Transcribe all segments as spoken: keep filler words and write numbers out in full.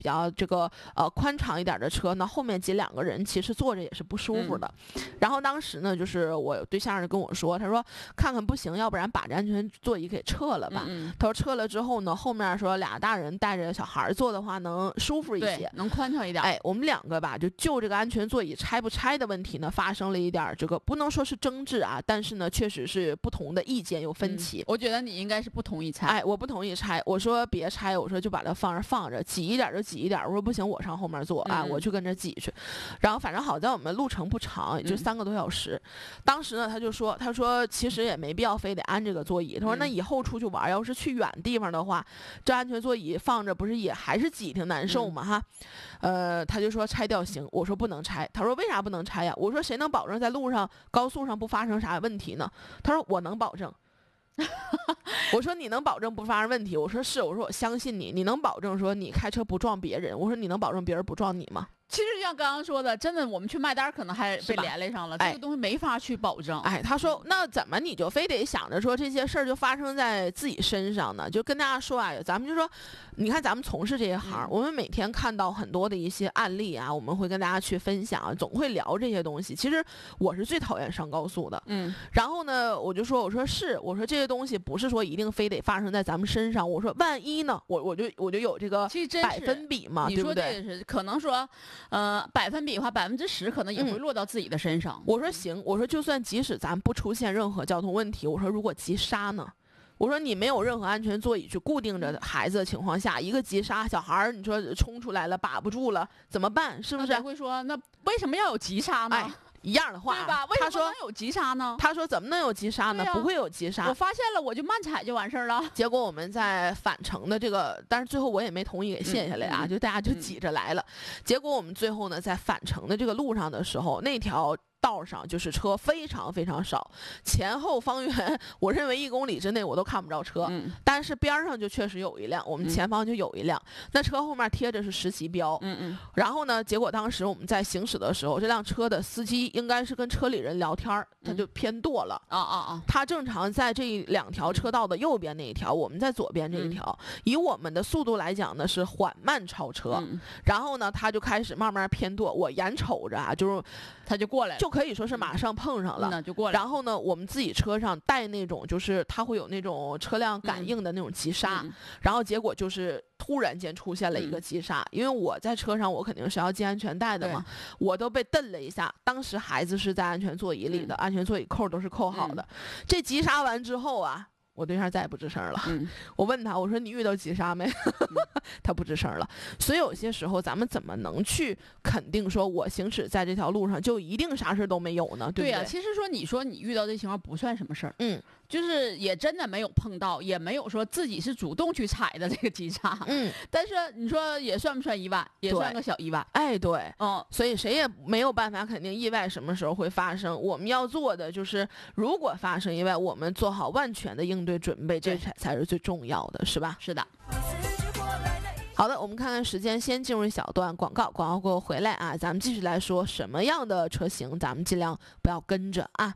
比较这个呃宽敞一点的车，那后面挤两个人，其实坐着也是不舒服的。嗯、然后当时呢，就是我对象跟我说，他说看看不行，要不然把这安全座椅给撤了吧。 嗯嗯他说撤了之后呢，后面说俩大人带着小孩坐的话能舒服一些， 能宽敞一点。 哎，我们两个吧，就就这个安全座椅拆不拆的问题呢，发生了一点这个不能说是争执啊，但是呢，确实是不同的意见有分歧。 嗯、我觉得你应该是不同意拆。 哎，我不同意拆，我说别拆，我说就把它放着放着，挤一点就挤一点。我说不行，我上后面坐啊， 嗯、 我去跟着挤去。然后反正好在我们路程不长，也就三个多小时。嗯、当时呢，他就说，他说其实也没必要非得安这个座椅。他说、嗯、那以后出去玩，要是去远地方的话，这安全座椅放着不是也还是挤挺难受吗？嗯、哈，呃，他就说拆掉行。我说不能拆。他说为啥不能拆呀？我说谁能保证在路上高速上不发生啥问题呢？他说我能保证。我说你能保证不发生问题？我说是，我说我相信你，你能保证说你开车不撞别人？我说你能保证别人不撞你吗？ 其实像刚刚说的，真的我们去卖单可能还被连累上了，这个东西没法去保证。 哎，他说那怎么你就非得想着说这些事儿就发生在自己身上呢？就跟大家说啊，咱们就说，你看咱们从事这一行，嗯、我们每天看到很多的一些案例啊，我们会跟大家去分享，总会聊这些东西。其实我是最讨厌上高速的，嗯。然后呢，我就说，我说是，我说这些东西不是说一定非得发生在咱们身上。我说万一呢？我我就我就有这个百分比嘛， 对不对？你说这个是可能说。呃，百分比的话，百分之十可能也会落到自己的身上。 嗯、我说行，我说就算即使咱不出现任何交通问题，我说如果急刹呢？我说你没有任何安全座椅去固定着孩子的情况下，一个急刹，小孩儿你说冲出来了，把不住了，怎么办？是不是？ 会说那为什么要有急刹呢？ 哎一样的话， 对吧？为什么能有急刹呢？ 他说怎么能有急刹呢？啊、不会有急刹。 我发现了，我就慢踩就完事儿了。 结果我们在返程的这个，但是最后我也没同意给卸下来啊，嗯、就大家就挤着来了。嗯、结果我们最后呢，在返程的这个路上的时候，那条道上就是车非常非常少，前后方圆我认为一公里之内我都看不着车，嗯、但是边上就确实有一辆，我们前方就有一辆，嗯、那车后面贴着是实习标，嗯嗯，然后呢，结果当时我们在行驶的时候，这辆车的司机应该是跟车里人聊天，他就偏舵了，啊啊啊，他正常在这两条车道的右边那一条，我们在左边这一条，嗯、以我们的速度来讲呢是缓慢超车，嗯、然后呢他就开始慢慢偏舵，我眼瞅着啊，就是他就过来了， 就可以说是马上碰上了， 嗯、就过来了。 然后呢，我们自己车上带那种，就是它会有那种车辆感应的那种急刹，嗯、然后结果就是突然间出现了一个急刹，嗯、因为我在车上，我肯定是要系安全带的嘛，我都被蹬了一下。当时孩子是在安全座椅里的，嗯、安全座椅扣都是扣好的。嗯、这急刹完之后啊。我对象再也不吱声了，嗯、我问他，我说你遇到急刹没？嗯、他不吱声了。所以有些时候咱们怎么能去肯定说我行驶在这条路上就一定啥事都没有呢？对不对？ 对呀、啊，其实说你说你遇到这情况不算什么事儿，嗯，就是也真的没有碰到，也没有说自己是主动去踩的这个急刹，嗯，但是你说也算不算意外？也算个小意外。 哎，对，嗯，所以谁也没有办法肯定意外什么时候会发生。我们要做的就是，如果发生意外，我们做好万全的应对准备，这才才是最重要的，是吧？ 是的。 好的，我们看看时间，先进入一小段广告，广告过后回来啊，咱们继续来说什么样的车型，咱们尽量不要跟着啊。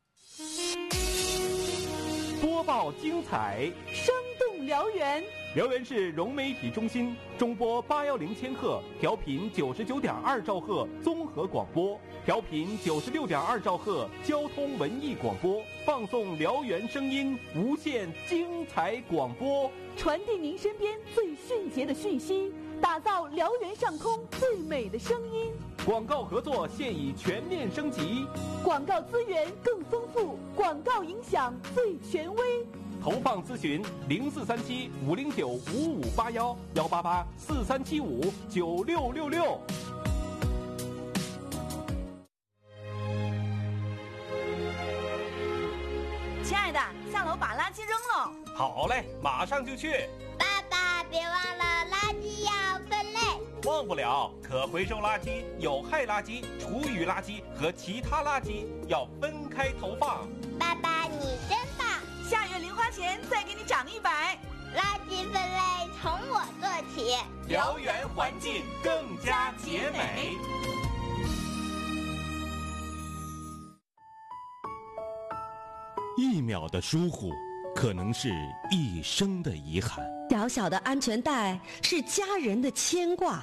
播报精彩， 生动辽源。 辽源市融媒体中心中波八幺零千赫，调频九十九点二兆赫综合广播，调频九十六点二兆赫交通文艺广播，放送辽源声音，无限精彩广播， 传递您身边最迅捷的讯息，打造辽源上空最美的声音。 广告合作现已全面升级， 广告资源更丰富，广告影响最权威。 投放咨询零四三七五零九五五八幺幺八八四三七五九六六六。 亲爱的，下楼把垃圾扔了。 好嘞，马上就去。 爸爸，别忘了垃圾要分类。 忘不了，可回收垃圾、有害垃圾、厨余垃圾和其他垃圾要分开投放。 爸爸，你真棒！ 下月零花钱再给你涨一百。 垃圾分类从我做起， 辽源环境更加洁美。 一秒的疏忽，可能是一生的遗憾。 小小的安全带是家人的牵挂。